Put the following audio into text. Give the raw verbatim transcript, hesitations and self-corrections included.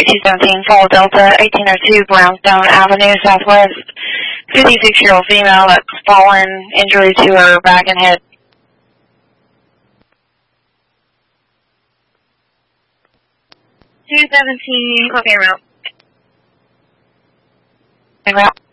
two seventeen, follow Delta, eighteen oh two Brownstone Avenue, Southwest. fifty-six-year-old female that's fallen, injury to her back and head. two seventeen, copy en route. En route.